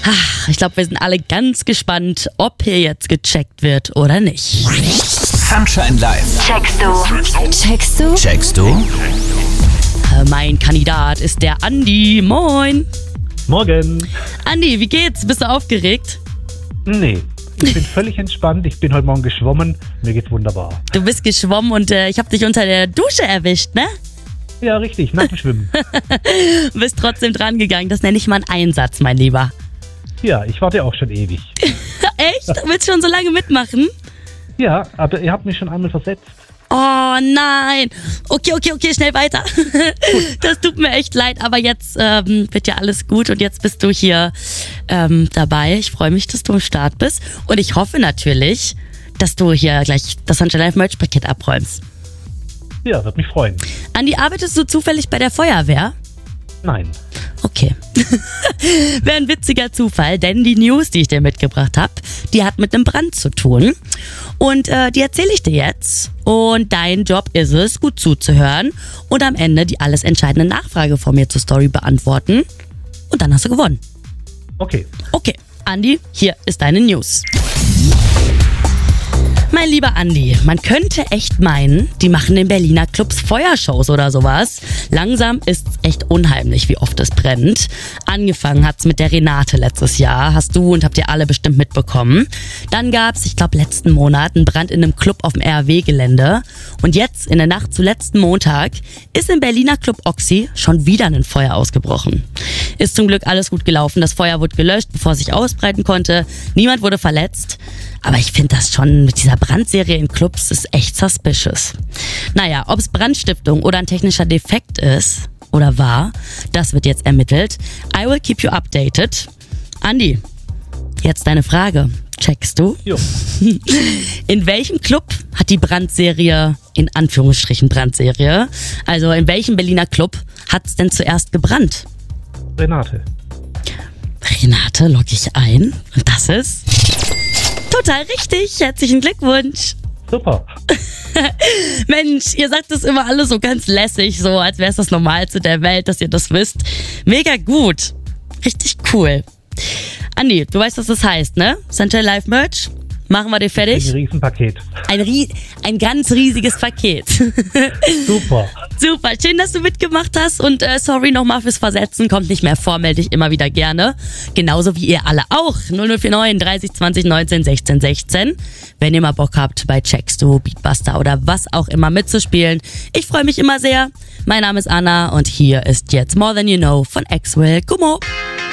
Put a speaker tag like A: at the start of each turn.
A: Ich glaube, wir sind alle ganz gespannt, ob hier jetzt gecheckt wird oder nicht.
B: Sunshine Live.
C: Checkst du?
A: Mein Kandidat ist der Andi. Moin.
D: Morgen.
A: Andi, wie geht's? Bist du aufgeregt?
D: Nee, ich bin völlig entspannt. Ich bin heute Morgen geschwommen. Mir geht's wunderbar.
A: Du bist geschwommen und ich habe dich unter der Dusche erwischt, ne?
D: Ja, richtig, nach dem Schwimmen.
A: Du bist trotzdem dran gegangen. Das nenne ich mal einen Einsatz, mein Lieber.
D: Ja, ich warte auch schon ewig.
A: Echt? Willst du schon so lange mitmachen?
D: Ja, aber ihr habt mich schon einmal versetzt.
A: Oh nein. Okay, schnell weiter. Das tut mir echt leid, aber jetzt wird ja alles gut und jetzt bist du hier dabei. Ich freue mich, dass du am Start bist und ich hoffe natürlich, dass du hier gleich das Sunshine Live Merch-Paket abräumst.
D: Ja, würde mich freuen.
A: Andi, arbeitest du zufällig bei der Feuerwehr?
D: Nein.
A: Okay. Wäre ein witziger Zufall, denn die News, die ich dir mitgebracht habe, die hat mit einem Brand zu tun. Und die erzähle ich dir jetzt. Und dein Job ist es, gut zuzuhören und am Ende die alles entscheidende Nachfrage von mir zur Story beantworten. Und dann hast du gewonnen.
D: Okay.
A: Okay, Andi, hier ist deine News. Mein lieber Andi, man könnte echt meinen, die machen in Berliner Clubs Feuershows oder sowas. Langsam ist's echt unheimlich, wie oft es brennt. Angefangen hat's mit der Renate letztes Jahr, hast du und habt ihr alle bestimmt mitbekommen. Dann gab's, ich glaube letzten Monat, einen Brand in einem Club auf dem RW-Gelände. Und jetzt, in der Nacht zu letzten Montag, ist im Berliner Club Oxy schon wieder ein Feuer ausgebrochen. Ist zum Glück alles gut gelaufen, das Feuer wurde gelöscht, bevor es sich ausbreiten konnte. Niemand wurde verletzt. Aber ich finde das schon mit dieser Brandserie in Clubs ist echt suspicious. Naja, ob es Brandstiftung oder ein technischer Defekt ist oder war, das wird jetzt ermittelt. I will keep you updated. Andi, jetzt deine Frage. Checkst du?
D: Jo.
A: In welchem Club hat die Brandserie, in Anführungsstrichen Brandserie, also in welchem Berliner Club hat es denn zuerst gebrannt?
D: Renate.
A: Renate logge ich ein und das ist total richtig. Herzlichen Glückwunsch.
D: Super.
A: Mensch, ihr sagt das immer alles so ganz lässig, so als wäre es das Normalste der Welt, dass ihr das wisst. Mega gut. Richtig cool. Andi, du weißt, was das heißt, ne? Sunshine Live Merch. Machen wir dir fertig?
D: Ein Riesenpaket.
A: Ein ganz riesiges Paket.
D: Super.
A: Super, schön, dass du mitgemacht hast und sorry nochmal fürs Versetzen, kommt nicht mehr vor, melde dich immer wieder gerne. Genauso wie ihr alle auch. 0049 30 20 19 16 16. Wenn ihr mal Bock habt, bei Checkst du, Beatbuster oder was auch immer mitzuspielen. Ich freue mich immer sehr. Mein Name ist Anna und hier ist jetzt More Than You Know von Axwell. Gummo.